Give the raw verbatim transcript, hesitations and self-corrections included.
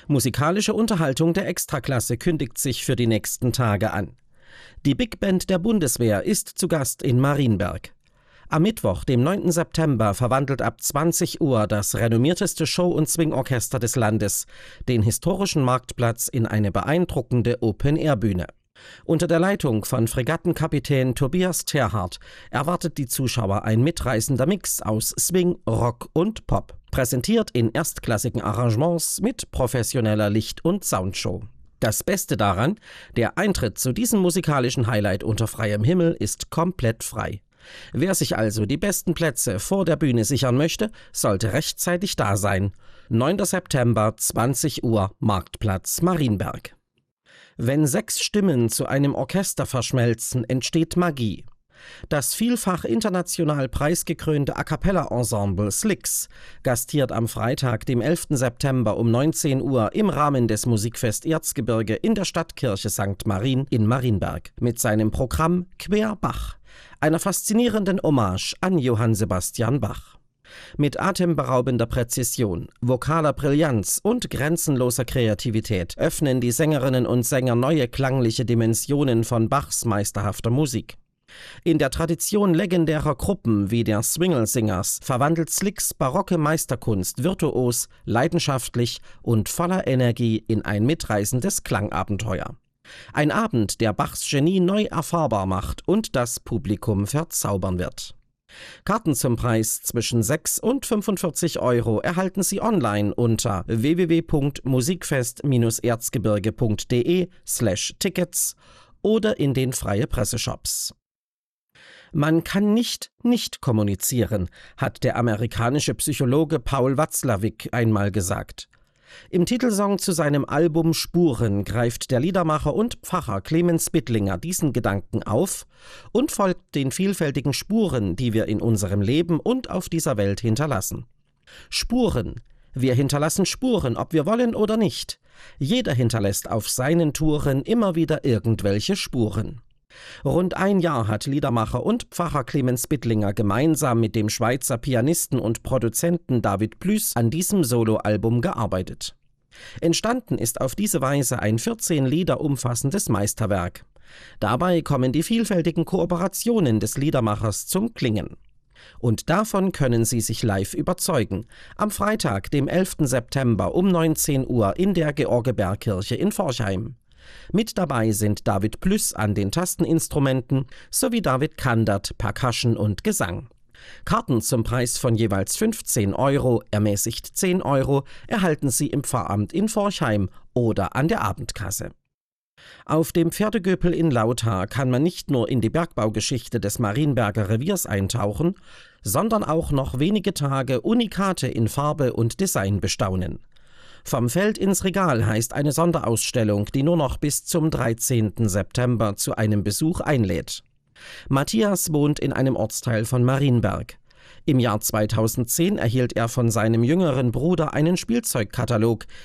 Musikalische Unterhaltung der Extraklasse kündigt sich für die nächsten Tage an. Die Big Band der Bundeswehr ist zu Gast in Marienberg. Am Mittwoch, dem neunten September, verwandelt ab zwanzig Uhr das renommierteste Show- und Swing-Orchester des Landes den historischen Marktplatz in eine beeindruckende Open-Air-Bühne. Unter der Leitung von Fregattenkapitän Tobias Terhardt erwartet die Zuschauer ein mitreißender Mix aus Swing, Rock und Pop, präsentiert in erstklassigen Arrangements mit professioneller Licht- und Soundshow. Das Beste daran, der Eintritt zu diesem musikalischen Highlight unter freiem Himmel ist komplett frei. Wer sich also die besten Plätze vor der Bühne sichern möchte, sollte rechtzeitig da sein. neunter September, zwanzig Uhr, Marktplatz Marienberg. Wenn sechs Stimmen zu einem Orchester verschmelzen, entsteht Magie. Das vielfach international preisgekrönte A-cappella-Ensemble Slicks gastiert am Freitag, dem elften September um neunzehn Uhr im Rahmen des Musikfest Erzgebirge in der Stadtkirche Sankt Marien in Marienberg mit seinem Programm Quer Bach, einer faszinierenden Hommage an Johann Sebastian Bach. Mit atemberaubender Präzision, vokaler Brillanz und grenzenloser Kreativität öffnen die Sängerinnen und Sänger neue klangliche Dimensionen von Bachs meisterhafter Musik. In der Tradition legendärer Gruppen wie der Swingle Singers verwandelt Slicks barocke Meisterkunst virtuos, leidenschaftlich und voller Energie in ein mitreißendes Klangabenteuer. Ein Abend, der Bachs Genie neu erfahrbar macht und das Publikum verzaubern wird. Karten zum Preis zwischen sechs und fünfundvierzig Euro erhalten Sie online unter w w w punkt musikfest Bindestrich erzgebirge punkt de slash tickets oder in den Freie Presse-Shops. Man kann nicht nicht kommunizieren, hat der amerikanische Psychologe Paul Watzlawick einmal gesagt. Im Titelsong zu seinem Album Spuren greift der Liedermacher und Pfarrer Clemens Bittlinger diesen Gedanken auf und folgt den vielfältigen Spuren, die wir in unserem Leben und auf dieser Welt hinterlassen. Spuren. Wir hinterlassen Spuren, ob wir wollen oder nicht. Jeder hinterlässt auf seinen Touren immer wieder irgendwelche Spuren. Rund ein Jahr hat Liedermacher und Pfarrer Clemens Bittlinger gemeinsam mit dem Schweizer Pianisten und Produzenten David Plüss an diesem Soloalbum gearbeitet. Entstanden ist auf diese Weise ein vierzehn Lieder umfassendes Meisterwerk. Dabei kommen die vielfältigen Kooperationen des Liedermachers zum Klingen. Und davon können Sie sich live überzeugen. Am Freitag, dem elften September um neunzehn Uhr in der Georgebergkirche in Forchheim. Mit dabei sind David Plüss an den Tasteninstrumenten sowie David Kandert, Percussion und Gesang. Karten zum Preis von jeweils fünfzehn Euro, ermäßigt zehn Euro, erhalten Sie im Pfarramt in Forchheim oder an der Abendkasse. Auf dem Pferdegöpel in Lauthar kann man nicht nur in die Bergbaugeschichte des Marienberger Reviers eintauchen, sondern auch noch wenige Tage Unikate in Farbe und Design bestaunen. Vom Feld ins Regal heißt eine Sonderausstellung, die nur noch bis zum dreizehnten September zu einem Besuch einlädt. Matthias wohnt in einem Ortsteil von Marienberg. Im Jahr zweitausendzehn erhielt er von seinem jüngeren Bruder einen Spielzeugkatalog,